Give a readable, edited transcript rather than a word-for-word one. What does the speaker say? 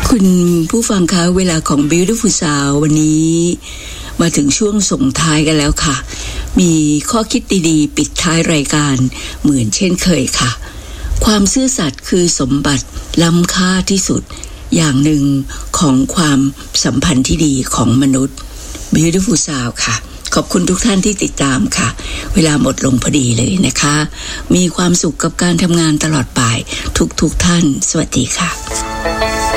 คุณผู้ฟังคะเวลาของ Beautiful Sound วันนี้มาถึงช่วงส่งท้ายกันแล้วค่ะมีข้อคิดดีๆปิดท้ายรายการเหมือนเช่นเคยค่ะความซื่อสัตย์คือสมบัติล้ำค่าที่สุดอย่างหนึ่งของความสัมพันธ์ที่ดีของมนุษย์ Beautiful Sound ค่ะขอบคุณทุกท่านที่ติดตามค่ะเวลาหมดลงพอดีเลยนะคะมีความสุขกับการทำงานตลอดไปทุกท่านสวัสดีค่ะ